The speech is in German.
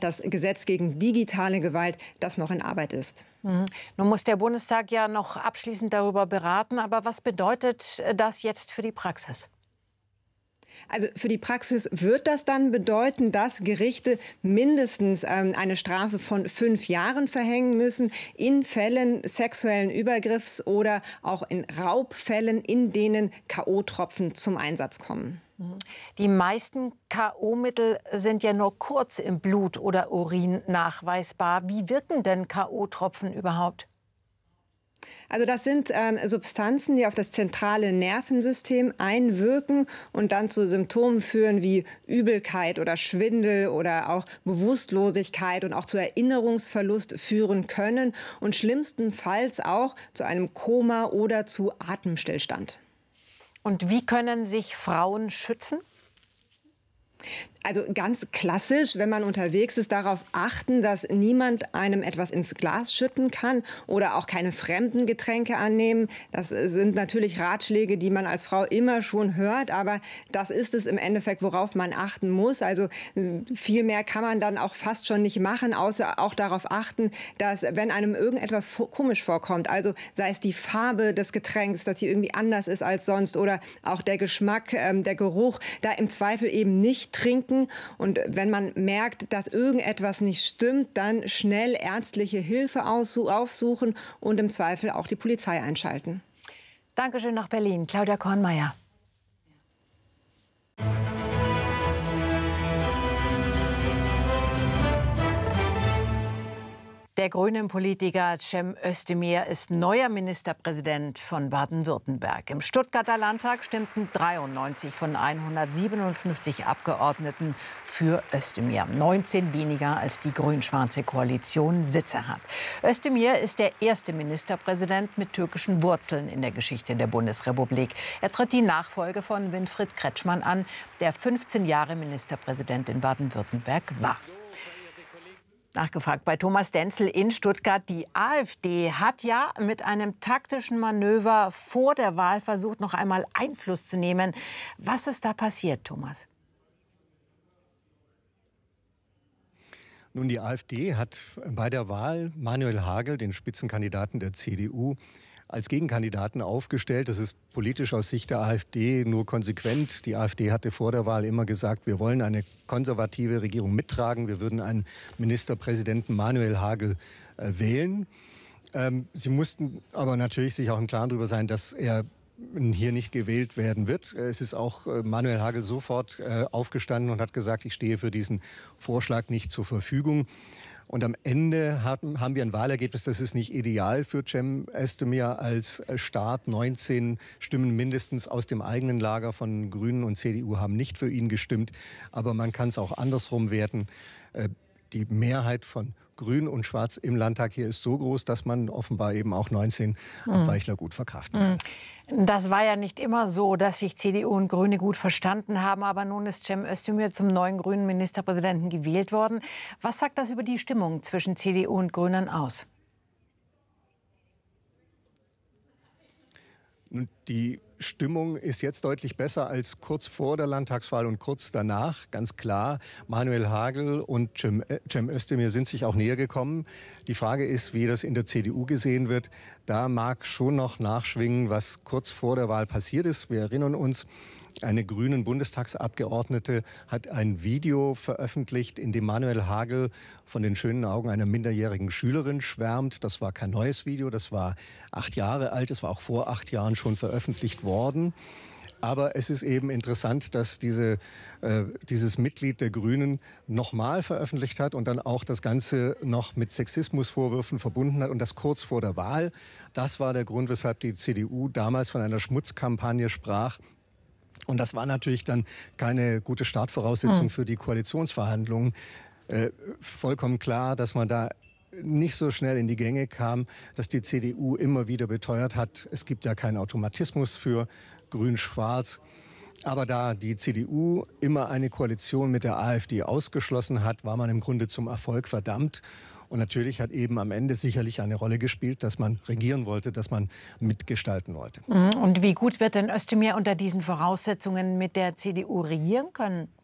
das Gesetz gegen digitale Gewalt, das noch in Arbeit ist. Nun muss der Bundestag ja noch abschließend darüber beraten. Aber was bedeutet das jetzt für die Praxis? Also für die Praxis wird das dann bedeuten, dass Gerichte mindestens eine Strafe von 5 Jahren verhängen müssen in Fällen sexuellen Übergriffs oder auch in Raubfällen, in denen K.O.-Tropfen zum Einsatz kommen. Die meisten K.O.-Mittel sind ja nur kurz im Blut oder Urin nachweisbar. Wie wirken denn K.O.-Tropfen überhaupt? Also das sind Substanzen, die auf das zentrale Nervensystem einwirken und dann zu Symptomen führen wie Übelkeit oder Schwindel oder auch Bewusstlosigkeit und auch zu Erinnerungsverlust führen können und schlimmstenfalls auch zu einem Koma oder zu Atemstillstand. Und wie können sich Frauen schützen? Also ganz klassisch, wenn man unterwegs ist, darauf achten, dass niemand einem etwas ins Glas schütten kann oder auch keine fremden Getränke annehmen. Das sind natürlich Ratschläge, die man als Frau immer schon hört, aber das ist es im Endeffekt, worauf man achten muss. Also viel mehr kann man dann auch fast schon nicht machen, außer auch darauf achten, dass wenn einem irgendetwas komisch vorkommt, also sei es die Farbe des Getränks, dass sie irgendwie anders ist als sonst oder auch der Geschmack, der Geruch, da im Zweifel eben nicht trinken. Und wenn man merkt, dass irgendetwas nicht stimmt, dann schnell ärztliche Hilfe aufsuchen und im Zweifel auch die Polizei einschalten. Dankeschön nach Berlin, Claudia Kornmeier. Der grünen Politiker Cem Özdemir ist neuer Ministerpräsident von Baden-Württemberg. Im Stuttgarter Landtag stimmten 93 von 157 Abgeordneten für Özdemir. 19 weniger als die grün-schwarze Koalition Sitze hat. Özdemir ist der erste Ministerpräsident mit türkischen Wurzeln in der Geschichte der Bundesrepublik. Er tritt die Nachfolge von Winfried Kretschmann an, der 15 Jahre Ministerpräsident in Baden-Württemberg war. Nachgefragt bei Thomas Denzel in Stuttgart. Die AfD hat ja mit einem taktischen Manöver vor der Wahl versucht, noch einmal Einfluss zu nehmen. Was ist da passiert, Thomas? Nun, die AfD hat bei der Wahl Manuel Hagel, den Spitzenkandidaten der CDU, als Gegenkandidaten aufgestellt. Das ist politisch aus Sicht der AfD nur konsequent. Die AfD hatte vor der Wahl immer gesagt, wir wollen eine konservative Regierung mittragen. Wir würden einen Ministerpräsidenten Manuel Hagel wählen. Sie mussten aber natürlich sich auch im Klaren darüber sein, dass er hier nicht gewählt werden wird. Es ist auch Manuel Hagel sofort aufgestanden und hat gesagt, ich stehe für diesen Vorschlag nicht zur Verfügung. Und am Ende haben wir ein Wahlergebnis, das ist nicht ideal für Cem Özdemir als Start. 19 Stimmen mindestens aus dem eigenen Lager von Grünen und CDU haben nicht für ihn gestimmt. Aber man kann es auch andersrum werten. Die Mehrheit von Grün und Schwarz im Landtag hier ist so groß, dass man offenbar eben auch 19 Abweichler gut verkraften kann. Das war ja nicht immer so, dass sich CDU und Grüne gut verstanden haben. Aber nun ist Cem Özdemir zum neuen grünen Ministerpräsidenten gewählt worden. Was sagt das über die Stimmung zwischen CDU und Grünen aus? Die Stimmung ist jetzt deutlich besser als kurz vor der Landtagswahl und kurz danach. Ganz klar, Manuel Hagel und Cem Özdemir sind sich auch näher gekommen. Die Frage ist, wie das in der CDU gesehen wird. Da mag schon noch nachschwingen, was kurz vor der Wahl passiert ist. Wir erinnern uns, eine grünen Bundestagsabgeordnete hat ein Video veröffentlicht, in dem Manuel Hagel von den schönen Augen einer minderjährigen Schülerin schwärmt. Das war kein neues Video, das war 8 Jahre alt, das war auch vor 8 Jahren schon veröffentlicht worden. Aber es ist eben interessant, dass dieses Mitglied der Grünen nochmal veröffentlicht hat und dann auch das Ganze noch mit Sexismusvorwürfen verbunden hat. Und das kurz vor der Wahl. Das war der Grund, weshalb die CDU damals von einer Schmutzkampagne sprach. Und das war natürlich dann keine gute Startvoraussetzung für die Koalitionsverhandlungen. Vollkommen klar, dass man da nicht so schnell in die Gänge kam, dass die CDU immer wieder beteuert hat, es gibt ja keinen Automatismus für Grün-Schwarz. Aber da die CDU immer eine Koalition mit der AfD ausgeschlossen hat, war man im Grunde zum Erfolg verdammt. Und natürlich hat eben am Ende sicherlich eine Rolle gespielt, dass man regieren wollte, dass man mitgestalten wollte. Und wie gut wird denn Özdemir unter diesen Voraussetzungen mit der CDU regieren können?